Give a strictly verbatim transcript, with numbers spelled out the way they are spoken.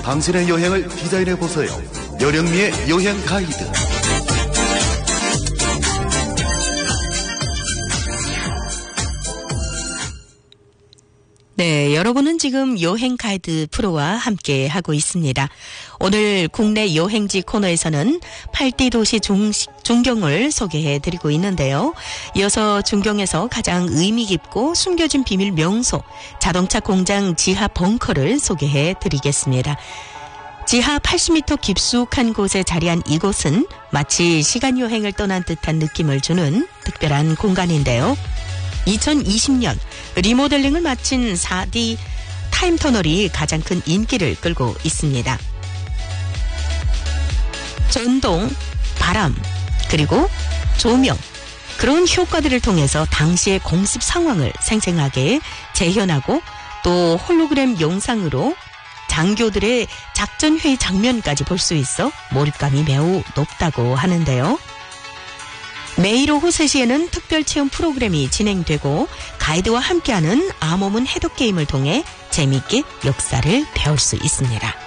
당신의 여행을 디자인해 보세요. 여령미의 여행 가이드. 네, 여러분은 지금 여행 가이드 프로와 함께 하고 있습니다. 오늘 국내 여행지 코너에서는 팔 대 도시 중, 중경을 소개해드리고 있는데요. 이어서 중경에서 가장 의미 깊고 숨겨진 비밀 명소, 자동차 공장 지하 벙커를 소개해드리겠습니다. 지하 팔십 미터 깊숙한 곳에 자리한 이곳은 마치 시간 여행을 떠난 듯한 느낌을 주는 특별한 공간인데요. 이천이십 년 리모델링을 마친 사 디 타임터널이 가장 큰 인기를 끌고 있습니다. 전동, 바람, 그리고 조명, 그런 효과들을 통해서 당시의 공습 상황을 생생하게 재현하고 또 홀로그램 영상으로 장교들의 작전회의 장면까지 볼 수 있어 몰입감이 매우 높다고 하는데요. 매일 오후 세 시에는 특별 체험 프로그램이 진행되고 가이드와 함께하는 암호문 해독 게임을 통해 재미있게 역사를 배울 수 있습니다.